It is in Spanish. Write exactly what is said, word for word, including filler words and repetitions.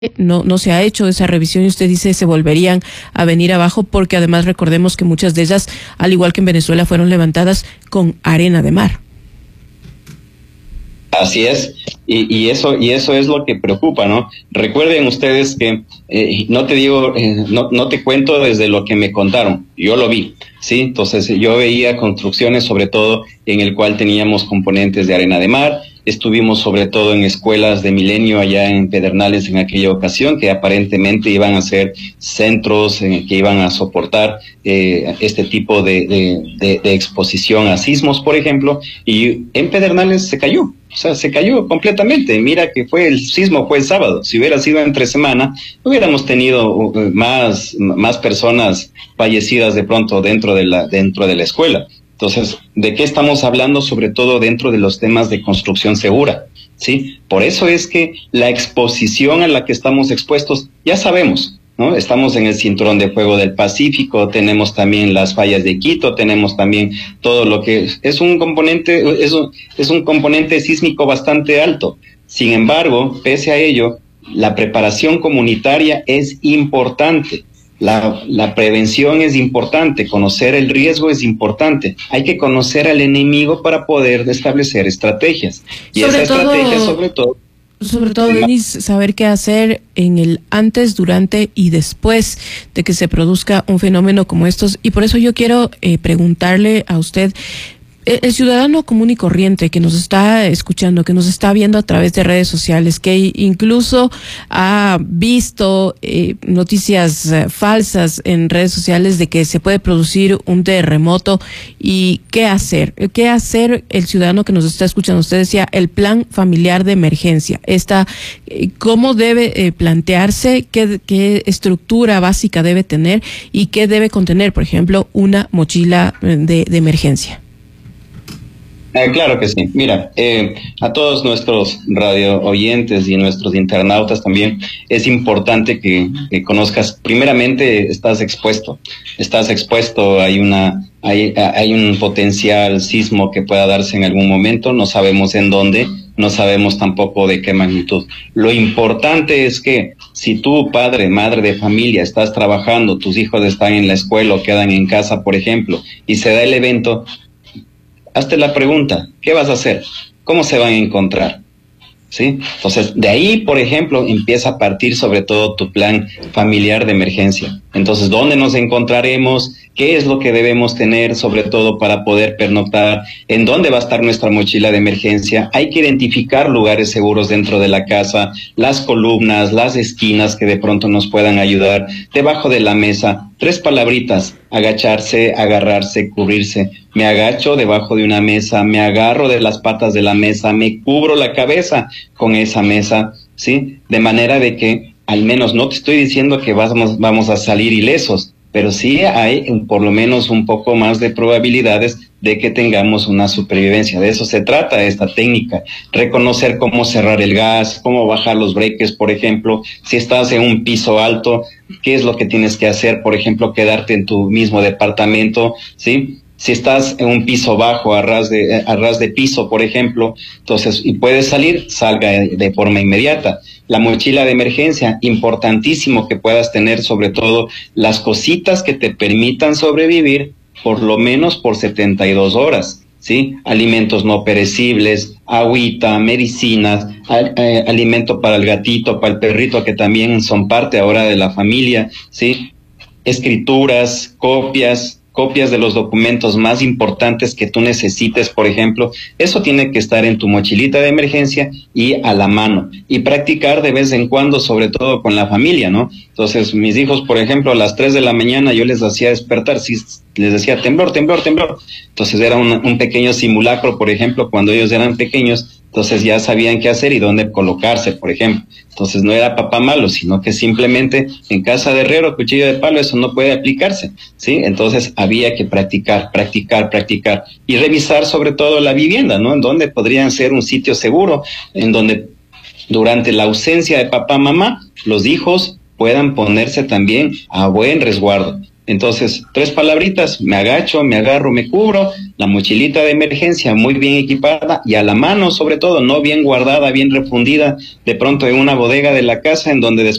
no, no se ha hecho esa revisión y usted dice se volverían a venir abajo porque además recordemos que muchas de ellas, al igual que en Venezuela, fueron levantadas con arena de mar. Así es, y, y eso y eso es lo que preocupa, ¿no? Recuerden ustedes que, eh, no te digo, eh, no, no te cuento desde lo que me contaron, yo lo vi, ¿sí? Entonces yo veía construcciones sobre todo en el cual teníamos componentes de arena de mar. Estuvimos sobre todo en escuelas de Milenio allá en Pedernales en aquella ocasión, que aparentemente iban a ser centros eh, que iban a soportar eh, este tipo de, de, de, de exposición a sismos, por ejemplo, y en Pedernales se cayó. O sea, se cayó completamente. Mira que fue el sismo fue el sábado. Si hubiera sido entre semana, hubiéramos tenido uh, más, más personas fallecidas de pronto dentro de la, dentro de la escuela. Entonces, ¿de qué estamos hablando? Sobre todo dentro de los temas de construcción segura, ¿sí? Por eso es que la exposición a la que estamos expuestos, ya sabemos, ¿no? Estamos en el cinturón de fuego del Pacífico, tenemos también las fallas de Quito, tenemos también todo lo que es, es un componente, es un, es un componente sísmico bastante alto. Sin embargo, pese a ello, la preparación comunitaria es importante. La, la prevención es importante, conocer el riesgo es importante. Hay que conocer al enemigo para poder establecer estrategias. Y sobre esa todo, estrategia, sobre todo... Sobre todo, Denis, saber qué hacer en el antes, durante y después de que se produzca un fenómeno como estos. Y por eso yo quiero eh, preguntarle a usted, el ciudadano común y corriente que nos está escuchando, que nos está viendo a través de redes sociales, que incluso ha visto eh, noticias eh, falsas en redes sociales de que se puede producir un terremoto, y qué hacer, qué hacer el ciudadano que nos está escuchando. Usted decía el plan familiar de emergencia, esta, eh, cómo debe eh, plantearse, qué, qué estructura básica debe tener y qué debe contener, por ejemplo, una mochila de, de emergencia. Eh, claro que sí. Mira, eh, a todos nuestros radio oyentes y nuestros internautas también es importante que, que conozcas. Primeramente, estás expuesto. Estás expuesto. Hay una, hay, hay un potencial sismo que pueda darse en algún momento. No sabemos en dónde. No sabemos tampoco de qué magnitud. Lo importante es que si tú, padre, madre de familia, estás trabajando, tus hijos están en la escuela o quedan en casa, por ejemplo, y se da el evento, hazte la pregunta, ¿qué vas a hacer? ¿Cómo se van a encontrar? ¿Sí? Entonces, de ahí, por ejemplo, empieza a partir sobre todo tu plan familiar de emergencia. Entonces, ¿dónde nos encontraremos? ¿Qué es lo que debemos tener, sobre todo para poder pernoctar? ¿En dónde va a estar nuestra mochila de emergencia? Hay que identificar lugares seguros dentro de la casa, las columnas, las esquinas que de pronto nos puedan ayudar, debajo de la mesa. Tres palabritas: agacharse, agarrarse, cubrirse. Me agacho debajo de una mesa, me agarro de las patas de la mesa, me cubro la cabeza con esa mesa, ¿sí? De manera de que, al menos, no te estoy diciendo que vamos, vamos a salir ilesos, pero sí hay por lo menos un poco más de probabilidades de que tengamos una supervivencia. De eso se trata esta técnica: reconocer cómo cerrar el gas, cómo bajar los breakers, por ejemplo. Si estás en un piso alto, ¿qué es lo que tienes que hacer? Por ejemplo, quedarte en tu mismo departamento, ¿sí? Si estás en un piso bajo, a ras de, a ras de piso, por ejemplo, entonces, y puedes salir, salga de, de forma inmediata. La mochila de emergencia, importantísimo que puedas tener sobre todo las cositas que te permitan sobrevivir por lo menos por setenta y dos horas, ¿sí? Alimentos no perecibles, agüita, medicinas, a, eh, alimento para el gatito, para el perrito, que también son parte ahora de la familia, ¿sí? Escrituras, copias, copias de los documentos más importantes que tú necesites, por ejemplo. Eso tiene que estar en tu mochilita de emergencia y a la mano, y practicar de vez en cuando, sobre todo con la familia, ¿no? Entonces, mis hijos, por ejemplo, a las tres de la mañana yo les hacía despertar, sí, les decía temblor, temblor, temblor. Entonces era un, un pequeño simulacro, por ejemplo, cuando ellos eran pequeños. Entonces ya sabían qué hacer y dónde colocarse, por ejemplo. Entonces no era papá malo, sino que simplemente en casa de herrero, cuchillo de palo, eso no puede aplicarse, ¿sí? Entonces había que practicar, practicar, practicar y revisar sobre todo la vivienda, ¿no? En donde podrían ser un sitio seguro, en donde durante la ausencia de papá, mamá, los hijos puedan ponerse también a buen resguardo. Entonces, tres palabritas: me agacho, me agarro, me cubro, la mochilita de emergencia muy bien equipada y a la mano sobre todo, no bien guardada, bien refundida, de pronto en una bodega de la casa en donde después